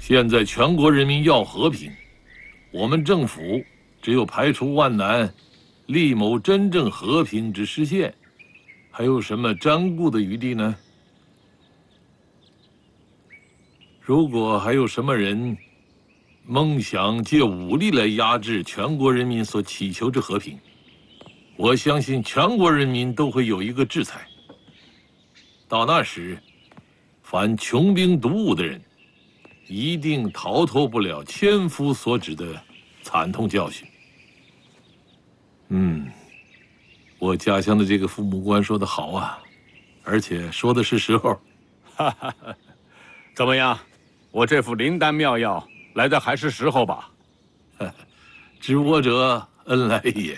现在全国人民要和平，我们政府只有排除万难，力谋真正和平之实现，还有什么瞻顾的余地呢？如果还有什么人梦想借武力来压制全国人民所祈求之和平，我相信全国人民都会有一个制裁。到那时，凡穷兵黩武的人，一定逃脱不了千夫所指的惨痛教训。我家乡的这个父母官说得好啊，而且说的是时候。 哈哈，怎么样？我这副灵丹妙药来的还是时候吧？ 知我者恩来也。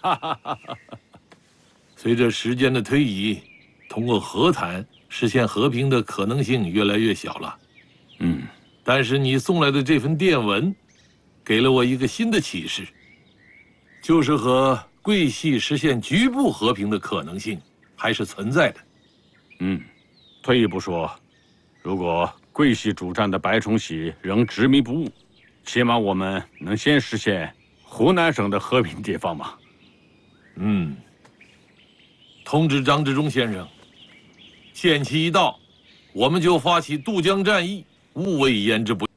随着时间的推移，通过和谈实现和平的可能性越来越小了。但是你送来的这份电文，给了我一个新的启示，就是和桂系实现局部和平的可能性还是存在的。 退一步说，如果桂系主战的白崇禧仍执迷不悟，起码我们能先实现湖南省的和平解放嘛。 通知张治中先生，限期一到，我们就发起渡江战役，勿谓言之不。